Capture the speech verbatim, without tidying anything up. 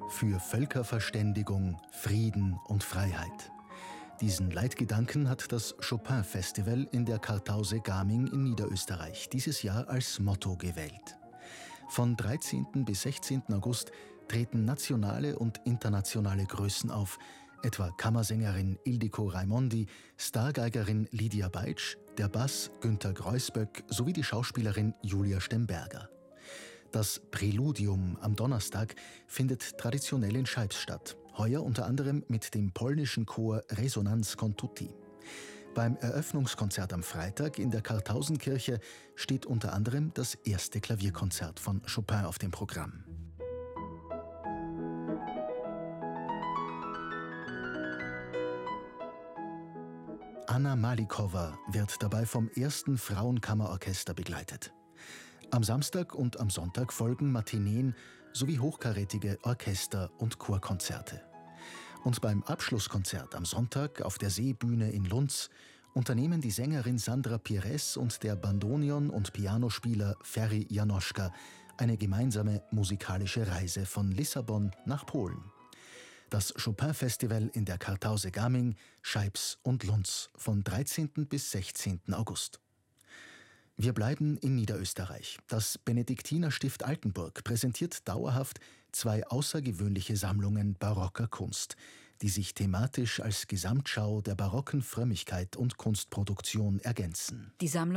für Völkerverständigung, Frieden und Freiheit. Diesen Leitgedanken hat das Chopin-Festival in der Kartause-Gaming in Niederösterreich dieses Jahr als Motto gewählt. Von dreizehnten bis sechzehnten August treten nationale und internationale Größen auf, etwa Kammersängerin Ildiko Raimondi, Stargeigerin Lydia Beitsch, der Bass Günter Greusböck sowie die Schauspielerin Julia Stemberger. Das Präludium am Donnerstag findet traditionell in Scheibs statt, heuer unter anderem mit dem polnischen Chor Resonanz con tutti. Beim Eröffnungskonzert am Freitag in der Kartausenkirche steht unter anderem das erste Klavierkonzert von Chopin auf dem Programm. Anna Malikowa wird dabei vom ersten Frauenkammerorchester begleitet. Am Samstag und am Sonntag folgen Matineen sowie hochkarätige Orchester- und Chorkonzerte. Und beim Abschlusskonzert am Sonntag auf der Seebühne in Lunz unternehmen die Sängerin Sandra Pires und der Bandonion- und Pianospieler Ferry Janoschka eine gemeinsame musikalische Reise von Lissabon nach Polen. Das Chopin-Festival in der Kartause-Gaming, Scheibs und Lunz von dreizehnten bis sechzehnten August. Wir bleiben in Niederösterreich. Das Benediktinerstift Altenburg präsentiert dauerhaft zwei außergewöhnliche Sammlungen barocker Kunst, die sich thematisch als Gesamtschau der barocken Frömmigkeit und Kunstproduktion ergänzen. Die Sammlung